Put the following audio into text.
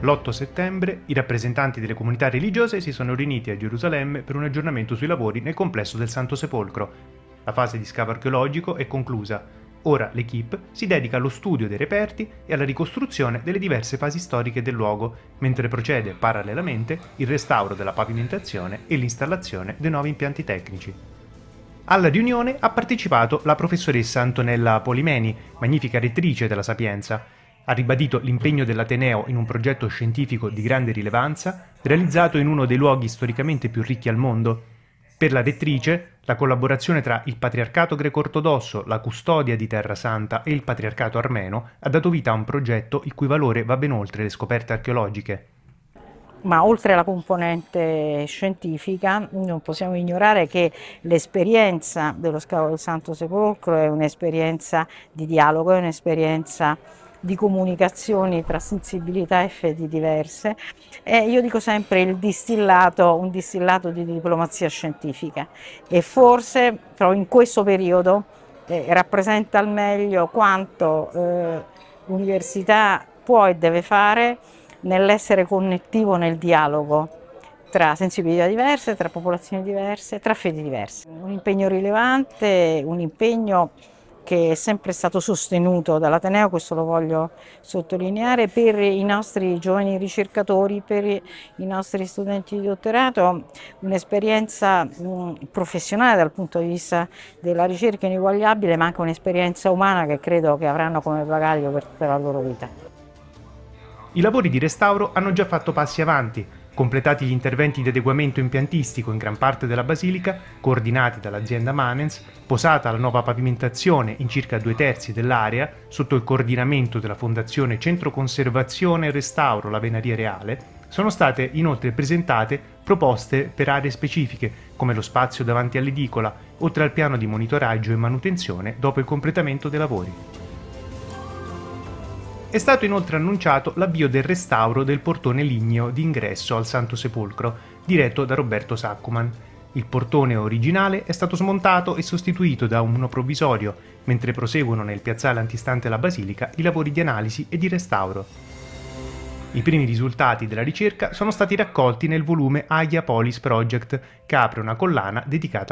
L'8 settembre i rappresentanti delle comunità religiose si sono riuniti a Gerusalemme per un aggiornamento sui lavori nel complesso del Santo Sepolcro. La fase di scavo archeologico è conclusa. Ora l'equipe si dedica allo studio dei reperti e alla ricostruzione delle diverse fasi storiche del luogo, mentre procede parallelamente il restauro della pavimentazione e l'installazione dei nuovi impianti tecnici. Alla riunione ha partecipato la professoressa Antonella Polimeni, magnifica rettrice della Sapienza. Ha ribadito l'impegno dell'Ateneo in un progetto scientifico di grande rilevanza, realizzato in uno dei luoghi storicamente più ricchi al mondo. Per la rettrice, la collaborazione tra il Patriarcato greco-ortodosso, la Custodia di Terra Santa e il Patriarcato armeno ha dato vita a un progetto il cui valore va ben oltre le scoperte archeologiche. Ma oltre alla componente scientifica, non possiamo ignorare che l'esperienza dello scavo del Santo Sepolcro è un'esperienza di dialogo, è un'esperienza di comunicazioni tra sensibilità e fedi diverse. E io dico sempre un distillato di diplomazia scientifica, e forse proprio in questo periodo rappresenta al meglio quanto l'università può e deve fare nell'essere connettivo nel dialogo tra sensibilità diverse, tra popolazioni diverse, tra fedi diverse. Un impegno rilevante, un impegno che è sempre stato sostenuto dall'Ateneo, questo lo voglio sottolineare, per i nostri giovani ricercatori, per i nostri studenti di dottorato, un'esperienza professionale dal punto di vista della ricerca ineguagliabile, ma anche un'esperienza umana che credo che avranno come bagaglio per tutta la loro vita. I lavori di restauro hanno già fatto passi avanti, completati gli interventi di adeguamento impiantistico in gran parte della basilica, coordinati dall'azienda Manens, posata la nuova pavimentazione in circa 2/3 dell'area, sotto il coordinamento della Fondazione Centro Conservazione e Restauro La Venaria Reale, sono state inoltre presentate proposte per aree specifiche, come lo spazio davanti all'edicola, oltre al piano di monitoraggio e manutenzione dopo il completamento dei lavori. È stato inoltre annunciato l'avvio del restauro del portone ligneo di ingresso al Santo Sepolcro, diretto da Roberto Saccuman. Il portone originale è stato smontato e sostituito da uno provvisorio, mentre proseguono nel piazzale antistante la basilica i lavori di analisi e di restauro. I primi risultati della ricerca sono stati raccolti nel volume Hagia Polis Project, che apre una collana dedicata